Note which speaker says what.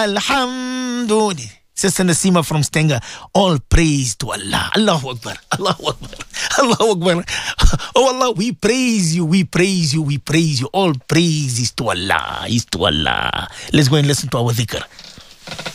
Speaker 1: Alhamdulillah. Sister Nasima from Stenger, all praise to Allah. Allahu Akbar, Allahu Akbar, Allahu Akbar. Oh Allah, we praise you, we praise you, we praise you. All praise is to Allah, is to Allah. Let's go and listen to our dhikr.